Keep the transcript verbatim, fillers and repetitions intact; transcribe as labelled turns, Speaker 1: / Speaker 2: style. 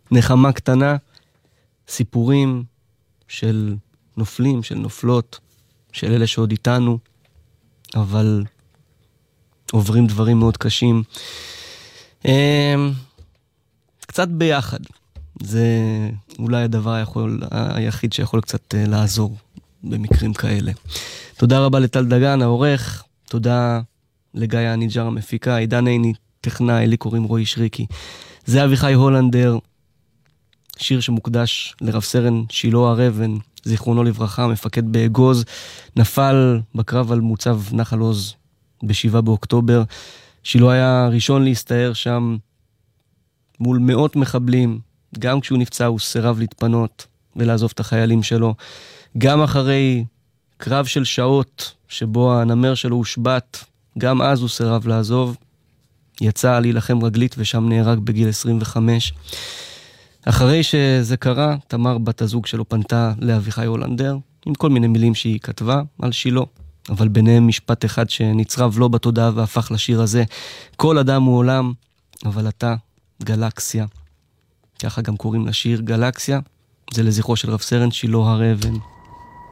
Speaker 1: נחמה קטנה, סיפורים של נופלים, של נופלות, של אלה שעוד איתנו, אבל עוברים דברים מאוד קשים. קצת ביחד. זה אולי הדבר היכול, היחיד שיכול קצת לעזור במקרים כאלה. תודה רבה לטל דגן, העורך. תודה לגיא הניג'ר המפיקה, עידן עיני, טכנאי, לי קוראים רועי שריקי. זה אביחי הולנדר, שיר שמוקדש לרב סרן שילה הרבן, זיכרונו לברכה, מפקד באגוז, נפל בקרב על מוצב נחל עוז בשבעה באוקטובר. שילה היה ראשון להסתער שם מול מאות מחבלים, גם כשהוא נפצע הוא סירב להתפנות ולעזוב את החיילים שלו. גם אחרי קרב של שעות שבו הנמר שלו הושבת, גם אז הוא סירב לעזוב. יצא להילחם רגלית ושם נהרג בגיל עשרים וחמש. אחרי שזה קרה, תמר בת הזוג שלו פנתה לאביחי הולנדר עם כל מיני מילים שהיא כתבה על שילה, אבל ביניהם משפט אחד שנצרב לו בתודעה והפך לשיר הזה: כל אדם הוא עולם, אבל אתה גלקסיה. ככה גם קוראים לשיר, גלקסיה. זה לזכרו של רב סרן שילה הר אבן.